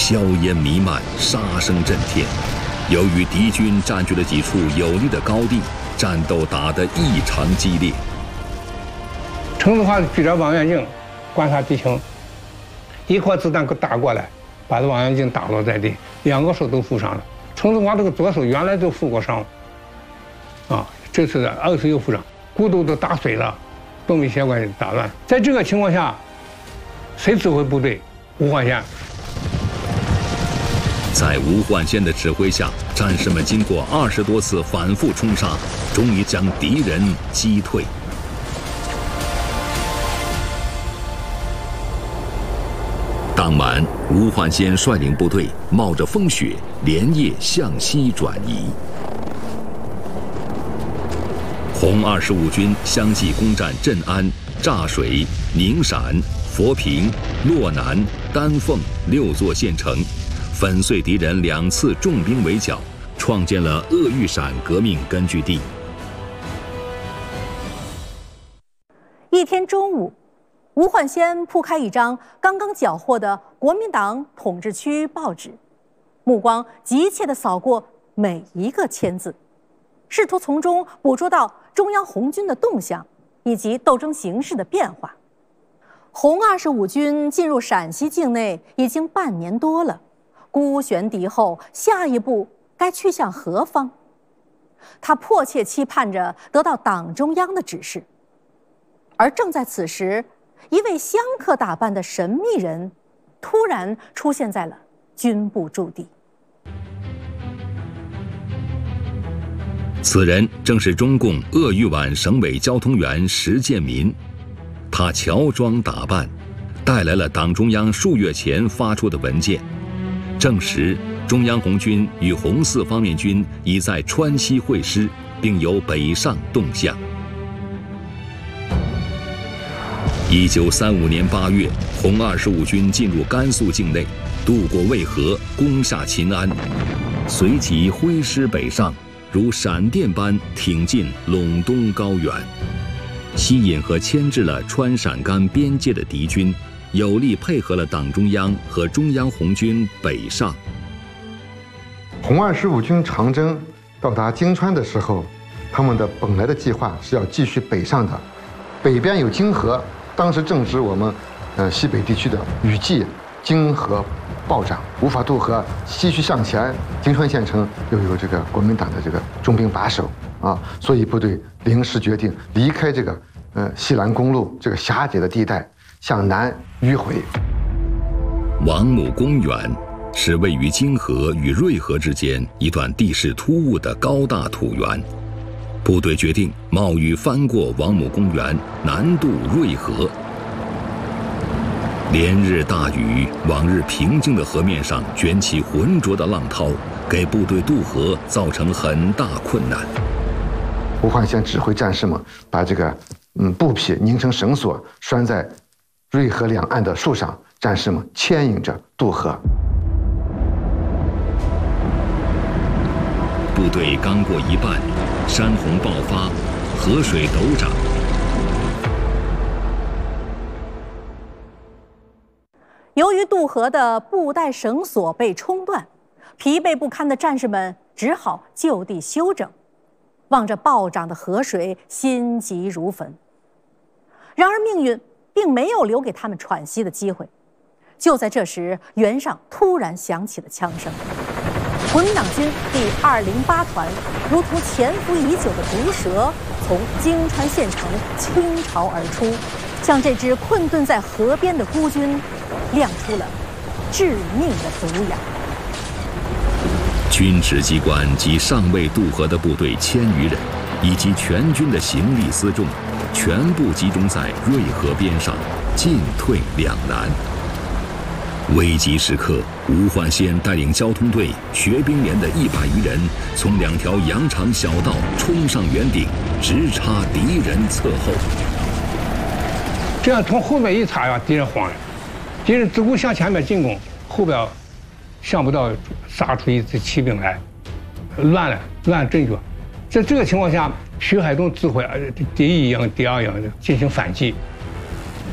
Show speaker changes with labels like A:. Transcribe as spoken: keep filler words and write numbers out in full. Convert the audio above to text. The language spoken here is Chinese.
A: 硝烟弥漫，杀声震天。由于敌军占据了几处有利的高地，战斗打得异常激烈。
B: 程子华举着望远镜观察敌情，一颗子弹打过来，把这望远镜打落在地，两个手都负伤了。程子华这个左手原来就负过伤，啊，这次二次又负伤，骨头都打碎了，动脉血管打乱。在这个情况下，谁指挥部队？吴焕先。
A: 在吴焕先的指挥下，战士们经过二十多次反复冲杀，终于将敌人击退。当晚，吴焕先率领部队冒着风雪，连夜向西转移。红二十五军相继攻占镇安、柞水、宁陕、佛平、洛南、丹凤六座县城，粉碎敌人两次重兵围剿，创建了鄂豫陕革命根据地。
C: 一天中午，吴焕先铺开一张刚刚缴获的国民党统治区报纸，目光急切地扫过每一个签字，试图从中捕捉到中央红军的动向以及斗争形势的变化。红二十五军进入陕西境内已经半年多了，孤悬敌后，下一步该去向何方？他迫切期盼着得到党中央的指示。而正在此时，一位香客打扮的神秘人突然出现在了军部驻地。
A: 此人正是中共鄂豫皖省委交通员石建民，他乔装打扮，带来了党中央数月前发出的文件，证实中央红军与红四方面军已在川西会师，并有北上动向。一九三五年八月，红二十五军进入甘肃境内，渡过渭河，攻下秦安，随即挥师北上，如闪电般挺进陇东高原，吸引和牵制了川陕甘边界的敌军，有力配合了党中央和中央红军北上。
D: 红二十五军长征到达京川的时候，他们的本来的计划是要继续北上的，北边有京河。当时正值我们，呃，西北地区的雨季，京河暴涨，无法渡河，继续向前。京川县城又有这个国民党的这个重兵把守啊，所以部队临时决定离开这个呃西兰公路这个狭窄的地带，向南迂回。
A: 王母公园是位于京河与瑞河之间一段地势突兀的高大土原。部队决定冒雨翻过王母公园，南渡瑞河。连日大雨，往日平静的河面上卷起浑浊的浪涛，给部队渡河造成很大困难。
D: 吴焕先指挥战士们把这个嗯布匹拧成绳索，拴在瑞河两岸的树上，战士们牵引着渡河。
A: 部队刚过一半，山洪爆发，河水陡涨。
C: 由于渡河的布带绳索被冲断，疲惫不堪的战士们只好就地休整，望着暴涨的河水，心急如焚。然而命运并没有留给他们喘息的机会。就在这时，原上突然响起了枪声。国民党军第二零八团如同潜伏已久的毒蛇，从京川县城倾巢而出，向这支困顿在河边的孤军亮出了致命的毒牙。
A: 军职机关及尚未渡河的部队千余人，以及全军的行李辎重，全部集中在瑞河边上，进退两难。危急时刻，吴焕先带领交通队学兵连的一百余人，从两条羊肠小道冲上圆顶，直插敌人侧后。
B: 这样从后面一插呀，敌人慌了，敌人只顾向前面进攻，后边想不到杀出一支骑兵来，乱了乱阵脚。在这个情况下，徐海东指挥第一营、第二营进行反击。